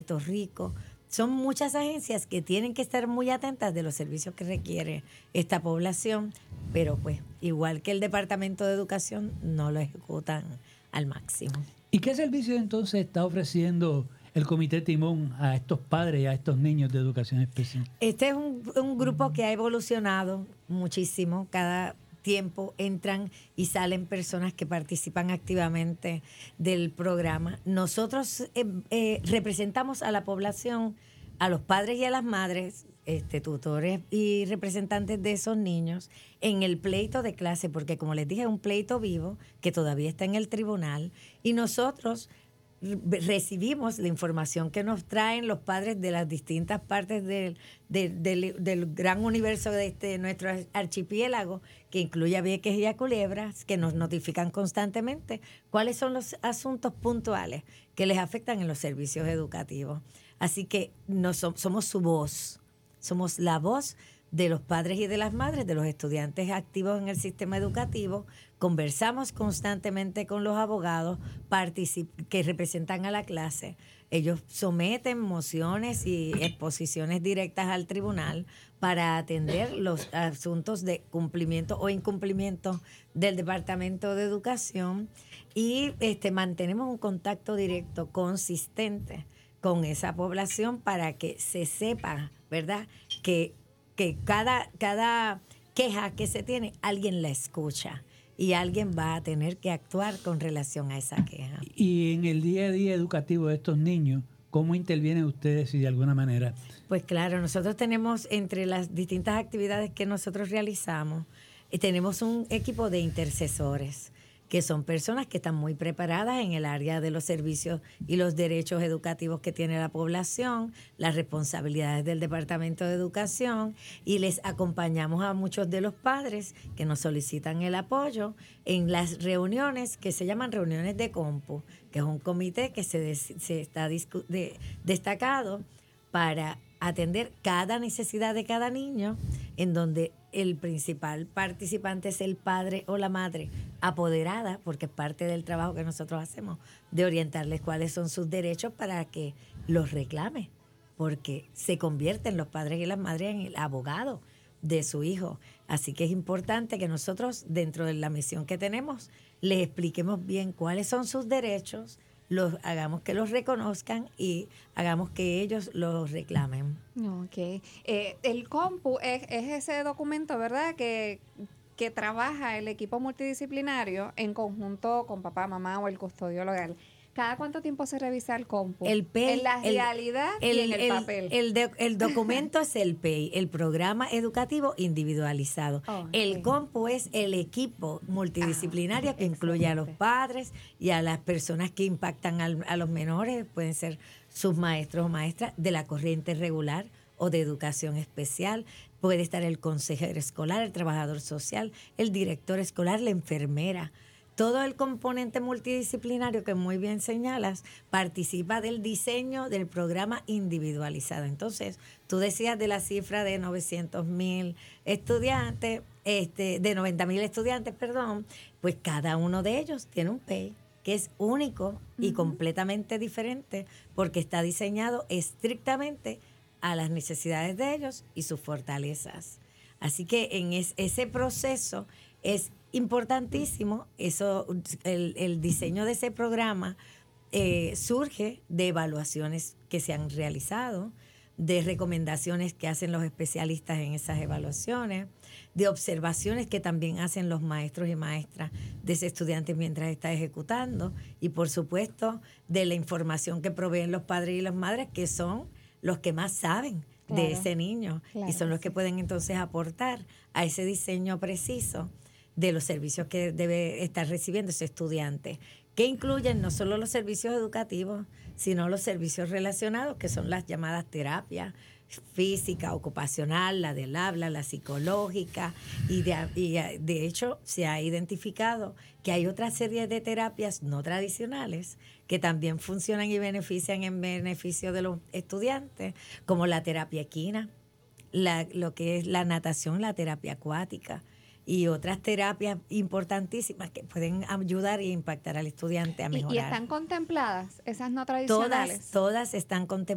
Puerto Rico. Son muchas agencias que tienen que estar muy atentas de los servicios que requiere esta población, pero pues igual que el Departamento de Educación no lo ejecutan al máximo. ¿Y qué servicio entonces está ofreciendo el Comité Timón a estos padres y a estos niños de educación especial? Este es un grupo que ha evolucionado muchísimo. Cada tiempo entran y salen personas que participan activamente del programa. Nosotros representamos a la población, a los padres y a las madres, tutores y representantes de esos niños en el pleito de clase, porque como les dije, es un pleito vivo que todavía está en el tribunal, y nosotros recibimos la información que nos traen los padres de las distintas partes del gran universo de nuestro archipiélago, que incluye a Vieques y a Culebras, que nos notifican constantemente cuáles son los asuntos puntuales que les afectan en los servicios educativos. Así que somos su voz, somos la voz de los padres y de las madres, de los estudiantes activos en el sistema educativo. Conversamos constantemente con los abogados que representan a la clase. Ellos someten mociones y exposiciones directas al tribunal para atender los asuntos de cumplimiento o incumplimiento del Departamento de Educación, y mantenemos un contacto directo, consistente con esa población para que se sepa, ¿verdad?, que cada queja que se tiene, alguien la escucha y alguien va a tener que actuar con relación a esa queja. Y en el día a día educativo de estos niños, ¿cómo intervienen ustedes, si de alguna manera? Pues claro, nosotros tenemos, entre las distintas actividades que nosotros realizamos, tenemos un equipo de intercesores, que son personas que están muy preparadas en el área de los servicios y los derechos educativos que tiene la población, las responsabilidades del Departamento de Educación, y les acompañamos a muchos de los padres que nos solicitan el apoyo en las reuniones que se llaman reuniones de COMPU, que es un comité que se está destacado para atender cada necesidad de cada niño, en donde el principal participante es el padre o la madre apoderada, porque es parte del trabajo que nosotros hacemos, de orientarles cuáles son sus derechos para que los reclame, porque se convierten los padres y las madres en el abogado de su hijo. Así que es importante que nosotros, dentro de la misión que tenemos, les expliquemos bien cuáles son sus derechos, hagamos que los reconozcan y hagamos que ellos los reclamen. Ok. El COMPU es ese documento, ¿verdad?, que trabaja el equipo multidisciplinario en conjunto con papá, mamá o el custodio legal. ¿Cada cuánto tiempo se revisa el COMPU? El PEI, en la realidad y en el papel. El documento es el PEI, el Programa Educativo Individualizado. El COMPU es el equipo multidisciplinario que incluye a los padres y a las personas que impactan a los menores, pueden ser sus maestros o maestras de la corriente regular o de educación especial. Puede estar el consejero escolar, el trabajador social, el director escolar, la enfermera. Todo el componente multidisciplinario que muy bien señalas participa del diseño del programa individualizado. Entonces, tú decías de la cifra de 900,000 estudiantes, de 90,000 estudiantes, perdón, pues cada uno de ellos tiene un PEI que es único y completamente diferente, porque está diseñado estrictamente a las necesidades de ellos y sus fortalezas. Así que en ese proceso es importantísimo. El diseño de ese programa surge de evaluaciones que se han realizado, de recomendaciones que hacen los especialistas en esas evaluaciones, de observaciones que también hacen los maestros y maestras de ese estudiante mientras está ejecutando, y por supuesto de la información que proveen los padres y las madres, que son los que más saben de ese niño, y son los que pueden entonces aportar a ese diseño preciso de los servicios que debe estar recibiendo ese estudiante, que incluyen no solo los servicios educativos, sino los servicios relacionados, que son las llamadas terapias física, ocupacional, la del habla, la psicológica, y de hecho se ha identificado que hay otra serie de terapias no tradicionales que también funcionan y benefician en beneficio de los estudiantes, como la terapia equina, lo que es la natación, la terapia acuática, y otras terapias importantísimas que pueden ayudar e impactar al estudiante a mejorar. ¿Y están contempladas esas no tradicionales? Todas están contempladas.